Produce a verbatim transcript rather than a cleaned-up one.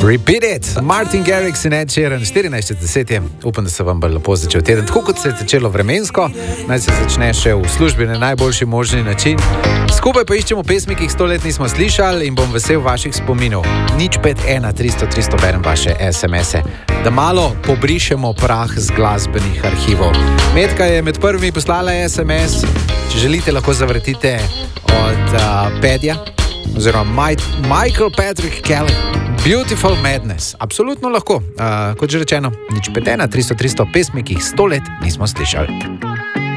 Repeat it. Martin Garrix in Ed Sheeran, štirinajst deset je. Upam, da se vam bo lepo začel teden. Tako kot se je začelo vremensko, naj se začne še v službi na najboljši možni način. Skupaj pa iščemo pesmi, ki jih sto let nismo slišali in bom vesel vaših spominov. nič pet ena tristo tristo berem vaše es em ese. Da malo pobrišemo prah z glasbenih arhivov. Metka je med prvimi poslala es em es. Če želite, lahko zavrtite od uh, Pedja oziroma Michael Patrick Kelly. Beautiful Madness. Absolutno lahko. Uh, kot že rečeno, nič pet ena tristo tristo pesmi, ki jih sto let nismo slišali.